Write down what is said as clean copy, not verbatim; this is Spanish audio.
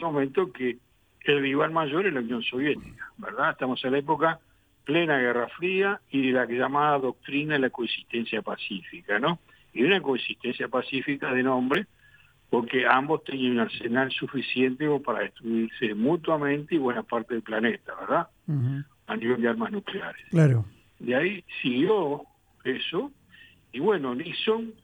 ese momento que el rival mayor es la Unión Soviética, ¿verdad? Estamos en la época plena Guerra Fría y de la llamada doctrina de la coexistencia pacífica, ¿no? Y una coexistencia pacífica de nombre, porque ambos tenían un arsenal suficiente como para destruirse mutuamente y buena parte del planeta, ¿verdad? Ujú. A nivel de armas nucleares. Claro. De ahí siguió eso, y bueno, Nixon